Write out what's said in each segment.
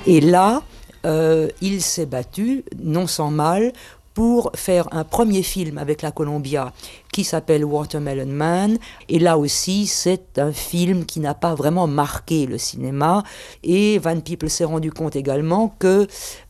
Et là, il s'est battu, non sans mal, pour faire un premier film avec la Columbia qui s'appelle Watermelon Man. Et là aussi, c'est un film qui n'a pas vraiment marqué le cinéma. Et Van Peebles s'est rendu compte également que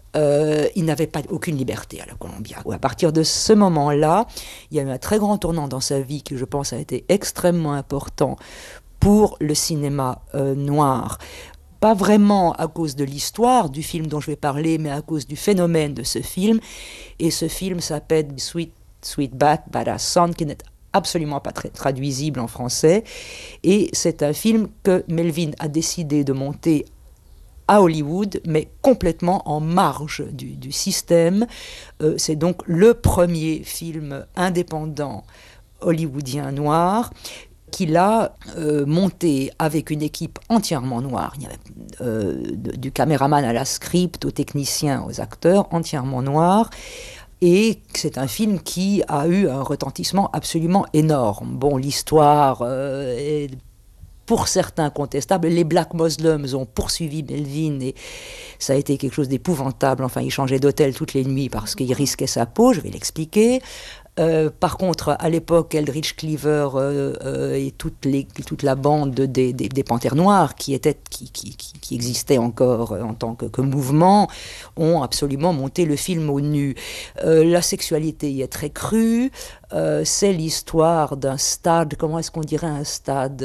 il n'avait pas aucune liberté à la Columbia. À partir de ce moment-là, il y a eu un très grand tournant dans sa vie qui, je pense, a été extrêmement important pour le cinéma noir. Pas vraiment à cause de l'histoire du film dont je vais parler, mais à cause du phénomène de ce film. Et ce film s'appelle Sweetback Badass Son, qui n'est absolument pas très traduisible en français. Et c'est un film que Melvin a décidé de monter à Hollywood, mais complètement en marge du système. C'est donc le premier film indépendant hollywoodien noir qu'il a monté avec une équipe entièrement noire. Il y avait du caméraman à la script, aux techniciens, aux acteurs, entièrement noirs. Et c'est un film qui a eu un retentissement absolument énorme. Bon, l'histoire est pour certains contestable. Les Black Muslims ont poursuivi Melvin et ça a été quelque chose d'épouvantable. Enfin, il changeait d'hôtel toutes les nuits parce qu'il risquait sa peau, je vais l'expliquer. Par contre, à l'époque, Eldridge Cleaver et toute la bande des Panthères Noires qui existaient encore en tant que mouvement ont absolument monté le film au nu. La sexualité y est très crue. C'est l'histoire d'un stade, comment est-ce qu'on dirait un stade,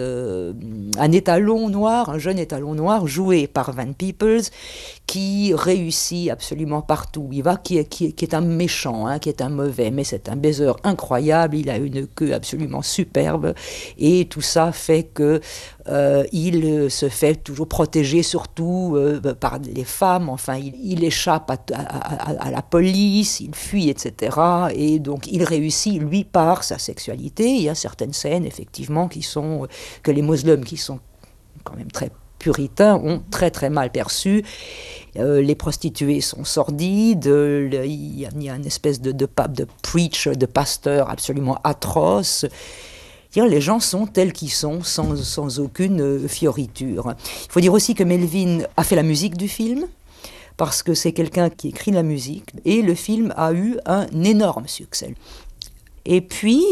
un étalon noir, un jeune étalon noir joué par Van Peebles qui réussit absolument partout où il va, qui est un méchant, hein, qui est un mauvais, mais c'est un baiser incroyable, il a une queue absolument superbe et tout ça fait que il se fait toujours protéger surtout par les femmes, enfin il échappe à la police, il fuit, etc. Et donc il réussit, lui, par sa sexualité. Il y a certaines scènes, effectivement, que les musulmans, qui sont quand même très puritains, ont très très mal perçues. Les prostituées sont sordides, il y a une espèce de preacher, de pasteur absolument atroce. Les gens sont tels qu'ils sont, sans aucune fioriture. Il faut dire aussi que Melvin a fait la musique du film, parce que c'est quelqu'un qui écrit la musique, et le film a eu un énorme succès. Et puis,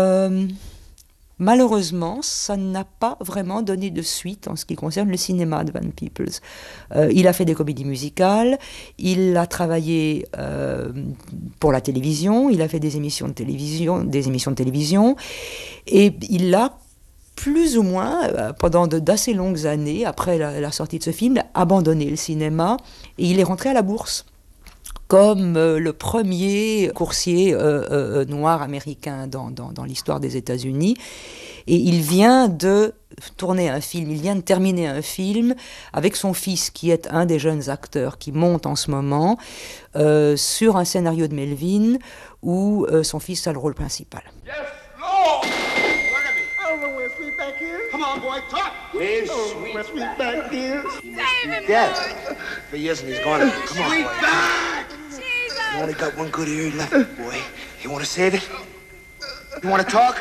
malheureusement, ça n'a pas vraiment donné de suite en ce qui concerne le cinéma de Van Peebles. Il a fait des comédies musicales, il a travaillé pour la télévision, il a fait des émissions de télévision, et il a plus ou moins, pendant d'assez longues années, après la sortie de ce film, abandonné le cinéma, et il est rentré à la bourse comme le premier coursier noir américain dans l'histoire des États-Unis. Et il vient de tourner un film, il vient de terminer un film avec son fils, qui est un des jeunes acteurs qui monte en ce moment, sur un scénario de Melvin, où son fils a le rôle principal. Yes, Lord! I don't know where Sweetback is. Come on, boy, talk. Where's Sweetback is? Save him, dead. For years and he's gone. Come on, Sweetback! Jesus! You only got one good ear left, boy. You want to save it? You want to talk?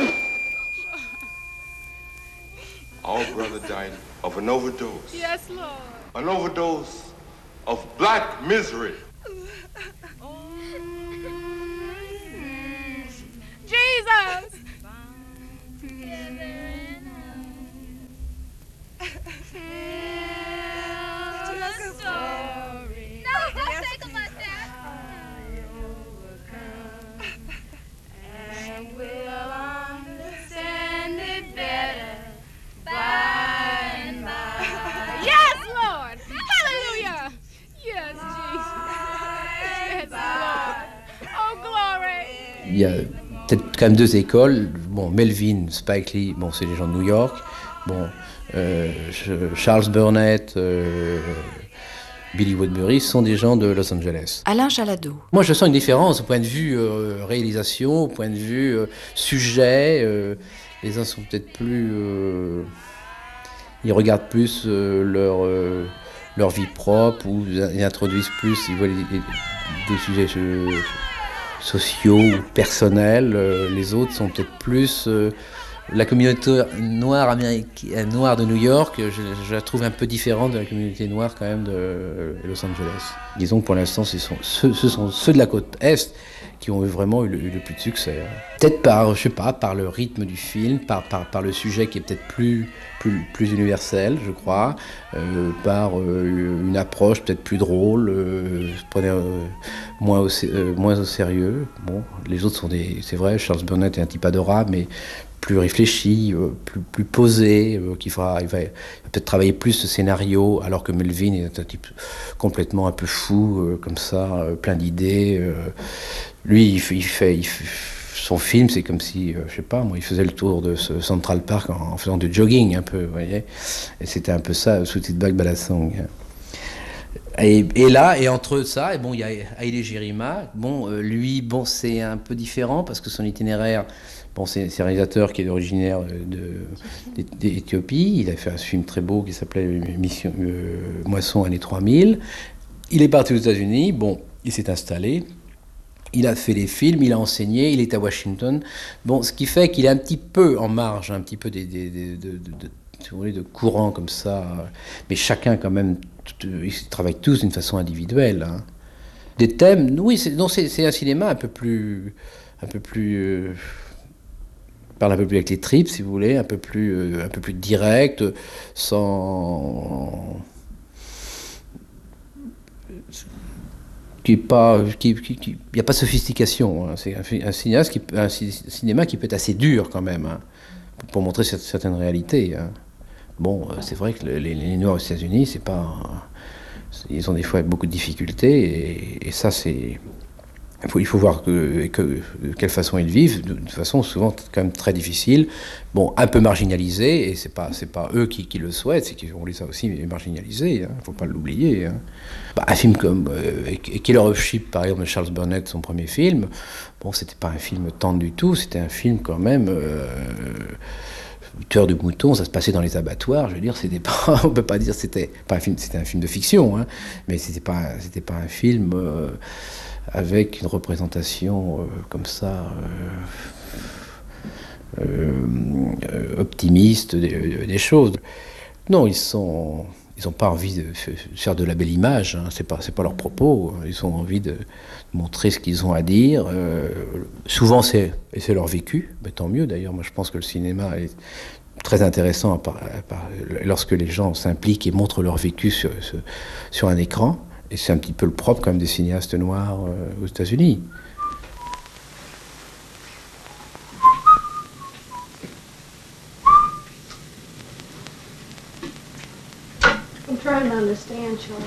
Our brother died of an overdose. Yes, Lord. An overdose of black misery. Jesus! Il y a peut-être quand même deux écoles. Bon, Melvin, Spike Lee, bon, c'est les gens de New York. Bon, Charles Burnett, Billy Woodbury sont des gens de Los Angeles. Alain Chaladot. Moi, je sens une différence au point de vue réalisation, au point de vue sujet. Les uns sont peut-être plus... ils regardent plus leur vie propre, ou ils introduisent plus, ils voient des sujets sociaux ou personnels. Les autres sont peut-être plus La communauté noire noire de New York, je la trouve un peu différente de la communauté noire quand même de Los Angeles. Disons que pour l'instant, ce sont ceux de la côte Est qui ont vraiment eu le plus de succès. Peut-être par le rythme du film, par le sujet qui est peut-être plus universel, je crois, par une approche peut-être plus drôle, moins au sérieux. Bon, les autres c'est vrai, Charles Burnett est un type adorable, mais plus réfléchi, plus posé, il va peut-être travailler plus ce scénario, alors que Melvin est un type complètement un peu fou, comme ça, plein d'idées. Lui, son film, c'est comme si, je sais pas, moi, il faisait le tour de ce Central Park en faisant du jogging un peu, vous voyez. Et c'était un peu ça, Sweetback Balassong. Et là, et entre ça, il y a Haile Gerima. Lui, c'est un peu différent parce que son itinéraire, c'est un réalisateur qui est originaire d'Éthiopie. Il a fait un film très beau qui s'appelait Moisson années 3000. Il est parti aux États-Unis. Il s'est installé. Il a fait des films, il a enseigné, il est à Washington. Ce qui fait qu'il est un petit peu en marge, un petit peu de courants comme ça. Mais chacun, quand même, ils travaillent tous d'une façon individuelle. Hein. Des thèmes, oui, c'est un cinéma un peu plus parle un peu plus avec les tripes, si vous voulez, un peu plus direct, sans... Il n'y a pas de sophistication. Hein. C'est un cinéma qui peut être assez dur quand même, hein, pour montrer certaines réalités. Hein. C'est vrai que les Noirs aux États-Unis, ils ont des fois beaucoup de difficultés, et ça, c'est... Il faut voir de quelle façon ils vivent, de façon souvent quand même très difficile, un peu marginalisés, et c'est pas eux qui le souhaitent, c'est qu'on les a aussi marginalisés, hein, faut pas l'oublier. Hein. Un film comme Killer of Sheep, par exemple, de Charles Burnett, son premier film, c'était pas un film tendre du tout, c'était un film quand même... Tueur de moutons, ça se passait dans les abattoirs. Je veux dire, c'était pas, on peut pas dire c'était pas un film, c'était un film de fiction, hein, mais c'était pas un film avec une représentation comme ça optimiste des choses. Non, ils ont pas envie de faire de la belle image. Hein, c'est pas leur propos. Ils ont envie de montrer ce qu'ils ont à dire. Souvent, c'est leur vécu. Mais tant mieux, d'ailleurs. Moi, je pense que le cinéma est très intéressant lorsque les gens s'impliquent et montrent leur vécu sur un écran. Et c'est un petit peu le propre, quand même, des cinéastes noirs aux États-Unis. I'm trying to understand, Charlie.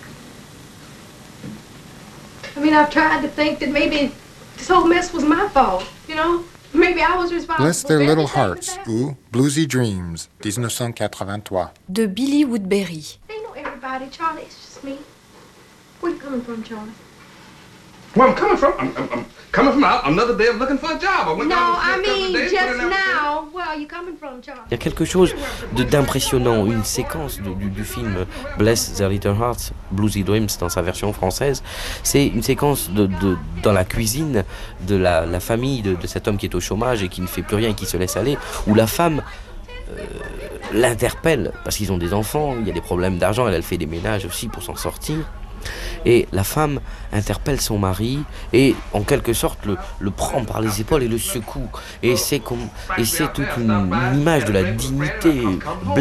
I've tried to think that maybe this whole mess was my fault, you know? Maybe I was responsible. Bless Their Little Hearts ou Bluesy Dreams, 1983. De Billy Woodbury. They know everybody, Charlie. It's just me. Where you coming from, Charlie? Where I'm coming from? I'm coming from another day of looking for a job. I went No, down I to the mean days, just put it out now. Where are you coming from, Charlie? Il y a quelque chose d'impressionnant, une séquence du film Bless Their Little Hearts, Bluesy Dreams dans sa version française. C'est une séquence dans la cuisine de la famille de cet homme qui est au chômage et qui ne fait plus rien et qui se laisse aller, où la femme l'interpelle parce qu'ils ont des enfants, il y a des problèmes d'argent, elle fait des ménages aussi pour s'en sortir. Et la femme interpelle son mari et en quelque sorte le prend par les épaules et le secoue. Et c'est toute une image de la dignité